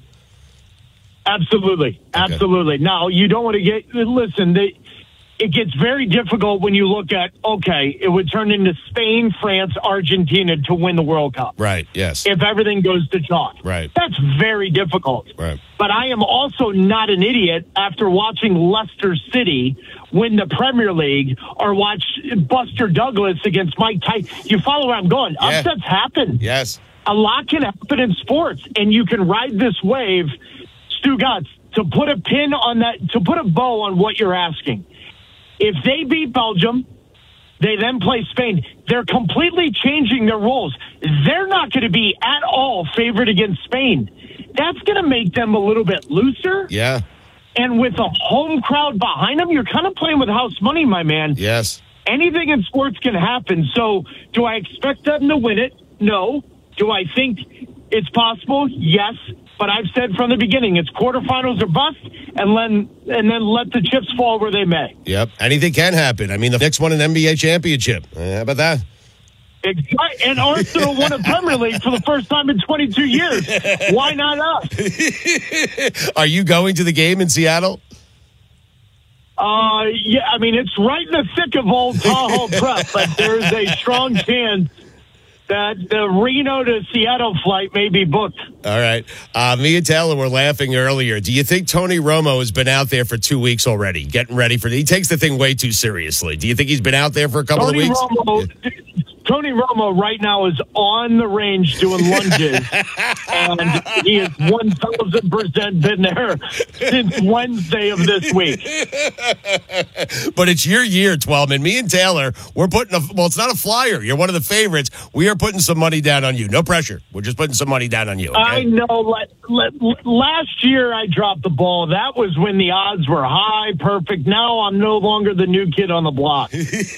Absolutely. Okay. Absolutely. Now, you don't want to get – listen, they, it gets very difficult when you look at, okay, it would turn into Spain, France, Argentina to win the World Cup. Right, yes. If everything goes to chalk. Right. That's very difficult. Right. But I am also not an idiot after watching Leicester City win the Premier League or watch Buster Douglas against Mike Tyson. You follow where I'm going. Yeah. Upsets happen. Yes. A lot can happen in sports, and you can ride this wave. Stu Gotts, to put a pin on that, to put a bow on what you're asking. If they beat Belgium, they then play Spain. They're completely changing their roles. They're not going to be at all favored against Spain. That's going to make them a little bit looser. Yeah. And with a home crowd behind them, you're kind of playing with house money, my man. Yes. Anything in sports can happen. So do I expect them to win it? No. Do I think it's possible? Yes. But I've said from the beginning, it's quarterfinals or bust, and then and then let the chips fall where they may. Yep, anything can happen. I mean, the Knicks won an N B A championship. Uh, how about that? Exactly. And Arsenal won a Premier League for the first time in twenty-two years. Why not us? Are you going to the game in Seattle? Uh, yeah, I mean, it's right in the thick of Old Tahoe Prep, but there's a strong chance that the Reno to Seattle flight may be booked. All right. Uh, me and Taylor were laughing earlier. Do you think Tony Romo has been out there for two weeks already, getting ready for it? He takes the thing way too seriously. Do you think he's been out there for a couple Tony of weeks? Romo, yeah. Tony Romo right now is on the range doing lunges, and he has one thousand percent been there since Wednesday of this week. But it's your year, Twelman. Me and Taylor, we're putting a, well, it's not a flyer. You're one of the favorites. We are putting some money down on you. No pressure. We're just putting some money down on you. Okay? I know. Let, let, last year I dropped the ball. That was when the odds were high, perfect. Now I'm no longer the new kid on the block.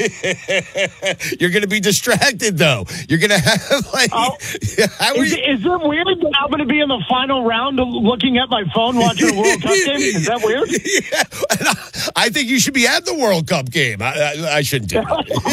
You're going to be distracted. Though you're gonna have like, oh, how is, it, is it weird that I'm gonna be in the final round looking at my phone watching a World Cup game? Is that weird? Yeah. I, I think you should be at the World Cup game. I, I, I shouldn't do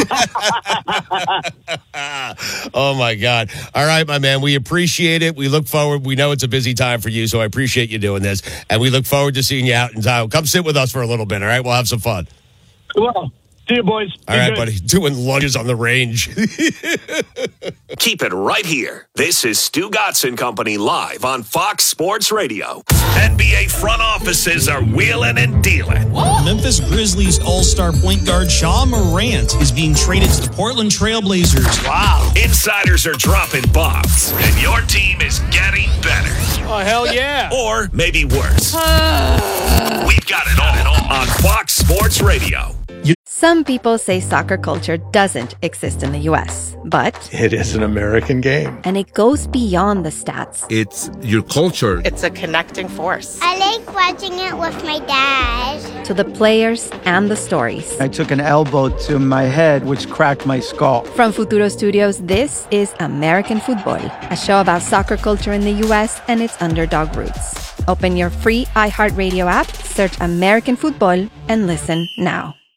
that. Oh my God! All right, my man. We appreciate it. We look forward. We know it's a busy time for you, so I appreciate you doing this, and we look forward to seeing you out in town. Come sit with us for a little bit. All right, we'll have some fun. Well. See you, boys. All right, buddy. Doing lunges on the range. Keep it right here. This is Stu Gotts and Company live on Fox Sports Radio. N B A front offices are wheeling and dealing. Memphis Grizzlies all-star point guard Ja Morant is being traded to the Portland Trail Blazers. Wow. Insiders are dropping bombs, and your team is getting better. Oh, hell yeah. Or maybe worse. We've got it all on Fox Sports Radio. Some people say soccer culture doesn't exist in the U S, but it is an American game. And it goes beyond the stats. It's your culture. It's a connecting force. I like watching it with my dad. To the players and the stories. I took an elbow to my head, which cracked my skull. From Futuro Studios, this is American Football, a show about soccer culture in the U S and its underdog roots. Open your free iHeartRadio app, search American Football, and listen now.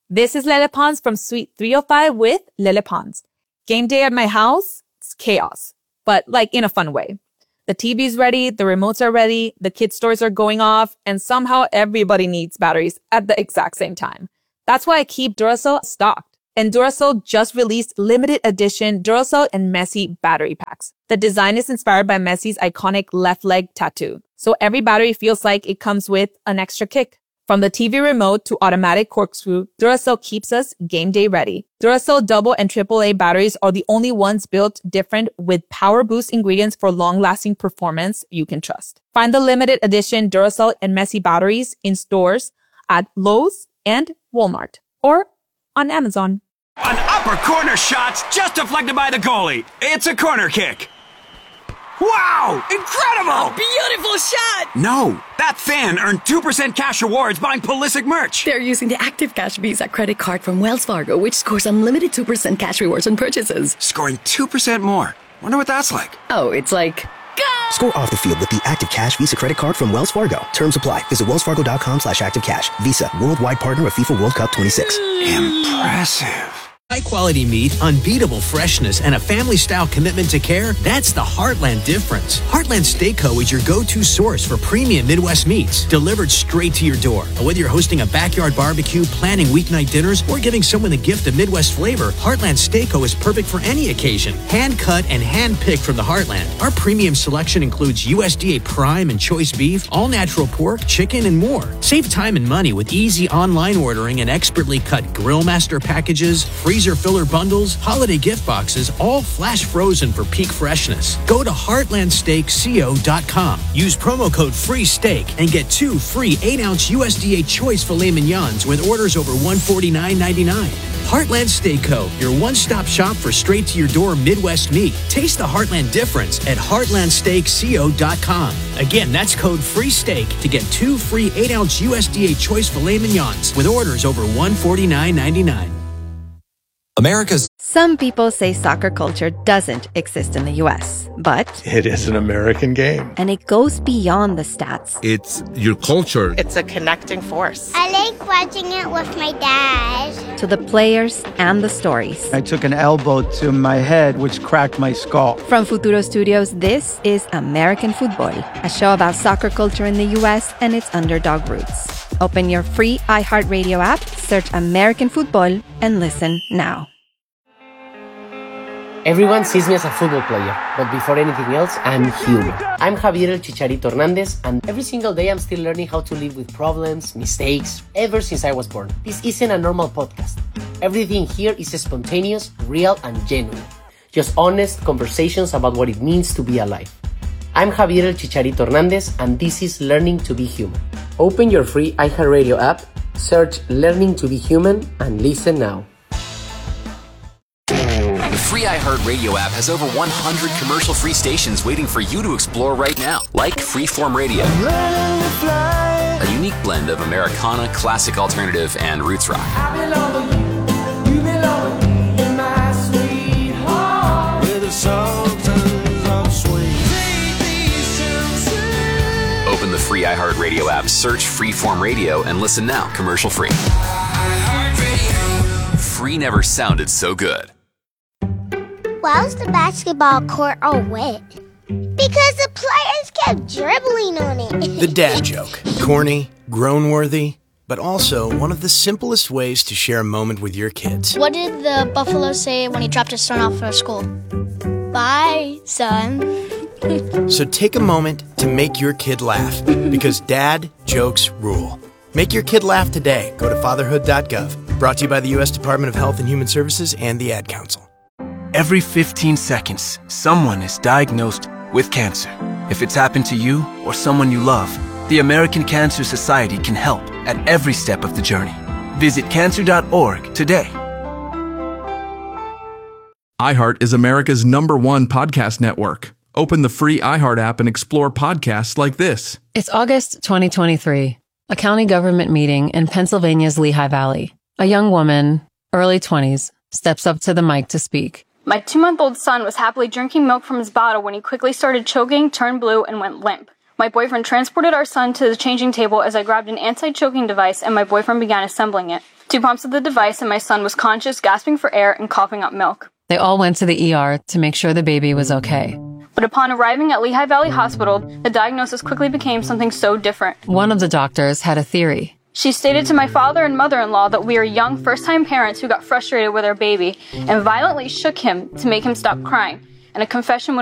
This is Lele Pons from Suite three oh five with Lele Pons. Game day at my house, it's chaos, but like in a fun way. The T V's ready, the remotes are ready, the kids' toys are going off, and somehow everybody needs batteries at the exact same time. That's why I keep Duracell stocked. And Duracell just released limited edition Duracell and Messi battery packs. The design is inspired by Messi's iconic left leg tattoo, so every battery feels like it comes with an extra kick. From the T V remote to automatic corkscrew, Duracell keeps us game day ready. Duracell double and triple A batteries are the only ones built different with power boost ingredients for long-lasting performance you can trust. Find the limited edition Duracell and Messi batteries in stores at Lowe's and Walmart or on Amazon. An upper corner shot just deflected by the goalie. It's a corner kick. Wow! Incredible! A beautiful shot! No, that fan earned two percent cash rewards buying Pulisic merch. They're using the Active Cash Visa credit card from Wells Fargo, which scores unlimited two percent cash rewards on purchases. Scoring two percent more. Wonder what that's like. Oh, it's like... Go! Score off the field with the Active Cash Visa credit card from Wells Fargo. Terms apply. Visit wellsfargo.com slash active cash. Visa, worldwide partner of FIFA World Cup twenty-six. Impressive. High-quality meat, unbeatable freshness, and a family-style commitment to care, that's the Heartland difference. Heartland Steak Co. is your go-to source for premium Midwest meats, delivered straight to your door. And whether you're hosting a backyard barbecue, planning weeknight dinners, or giving someone the gift of Midwest flavor, Heartland Steak Co. is perfect for any occasion. Hand-cut and hand-picked from the Heartland. Our premium selection includes U S D A prime and choice beef, all-natural pork, chicken, and more. Save time and money with easy online ordering and expertly cut Grill Master packages, free freezer filler bundles, holiday gift boxes, all flash frozen for peak freshness. Go to heartland steak co dot com. Use promo code FREESTEAK and get two free eight ounce U S D A choice filet mignons with orders over one forty-nine ninety-nine. Heartland Steak Co., your one-stop shop for straight-to-your-door Midwest meat. Taste the Heartland difference at heartland steak co dot com. Again, that's code FREESTEAK to get two free eight ounce U S D A choice filet mignons with orders over one forty-nine ninety-nine. America's. Some people say soccer culture doesn't exist in the U S, but it is an American game. And it goes beyond the stats. It's your culture. It's a connecting force. I like watching it with my dad. To the players and the stories. I took an elbow to my head, which cracked my skull. From Futuro Studios, this is American Football, a show about soccer culture in the U S and its underdog roots. Open your free iHeartRadio app, search American Football, and listen now. Everyone sees me as a football player, but before anything else, I'm human. I'm Javier El Chicharito Hernandez, and every single day I'm still learning how to live with problems, mistakes, ever since I was born. This isn't a normal podcast. Everything here is spontaneous, real, and genuine. Just honest conversations about what it means to be alive. I'm Javier El Chicharito Hernandez, and this is Learning to Be Human. Open your free iHeartRadio app, search Learning to Be Human, and listen now. The free iHeartRadio app has over one hundred commercial-free stations waiting for you to explore right now, like Freeform Radio, a unique blend of Americana, classic alternative, and roots rock. Open the free iHeartRadio app, search Freeform Radio, and listen now, commercial-free. Free never sounded so good. Why was the basketball court all wet? Because the players kept dribbling on it. The dad joke. Corny, groan-worthy, but also one of the simplest ways to share a moment with your kids. What did the buffalo say when he dropped his son off for school? Bye, son. So take a moment to make your kid laugh, because dad jokes rule. Make your kid laugh today. Go to fatherhood dot gov. Brought to you by the U S Department of Health and Human Services and the Ad Council. Every fifteen seconds, someone is diagnosed with cancer. If it's happened to you or someone you love, the American Cancer Society can help at every step of the journey. Visit cancer dot org today. iHeart is America's number one podcast network. Open the free iHeart app and explore podcasts like this. It's August twenty twenty-three, a county government meeting in Pennsylvania's Lehigh Valley. A young woman, early twenties, steps up to the mic to speak. My two-month-old son was happily drinking milk from his bottle when he quickly started choking, turned blue, and went limp. My boyfriend transported our son to the changing table as I grabbed an anti-choking device and my boyfriend began assembling it. Two pumps of the device and my son was conscious, gasping for air, and coughing up milk. They all went to the E R to make sure the baby was okay. But upon arriving at Lehigh Valley Hospital, the diagnosis quickly became something so different. One of the doctors had a theory. She stated to my father and mother-in-law that we are young first-time parents who got frustrated with our baby and violently shook him to make him stop crying, and a confession would